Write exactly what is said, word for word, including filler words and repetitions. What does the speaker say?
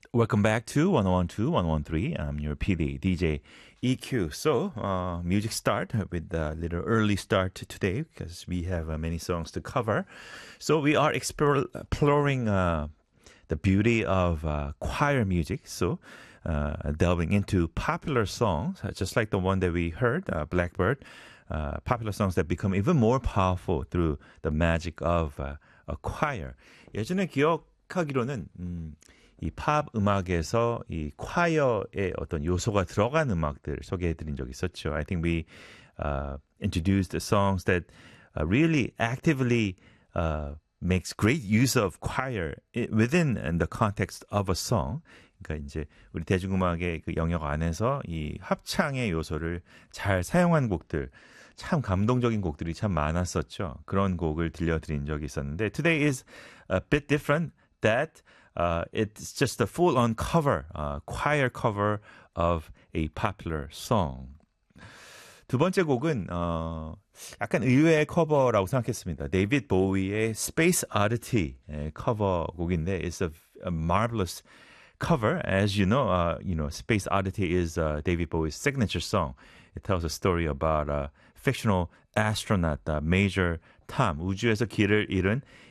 Welcome back to one oh one two, one oh one three. I'm your P D, D J E Q. So, uh, music start with a little early start today because we have uh, many songs to cover. So, we are explore, exploring uh, the beauty of uh, choir music. So, uh, delving into popular songs, uh, just like the one that we heard, uh, Blackbird. Uh, popular songs that become even more powerful through the magic of uh, a choir. 예전에 기억하기로는 음, 이 팝 음악에서 이 콰이어의 어떤 요소가 들어간 음악들 소개해드린 적이 있었죠. I think we uh, introduced the songs that uh, really actively uh, makes great use of choir within the context of a song. 그러니까 이제 우리 대중음악의 그 영역 안에서 이 합창의 요소를 잘 사용한 곡들, 참 감동적인 곡들이 참 많았었죠. 그런 곡을 들려드린 적이 있었는데 today is a bit different that uh, it's just a full-on cover, uh, choir cover of a popular song. 두 번째 곡은 어, 약간 의외의 커버라고 생각했습니다. 데이비드 보위의 Space Oddity 커버 곡인데 it's a, a marvelous cover. As you know, uh, you know, Space Oddity is uh, David Bowie's signature song. It tells a story about a fictional astronaut, uh, Major Tom, 우주에서 길을 잃은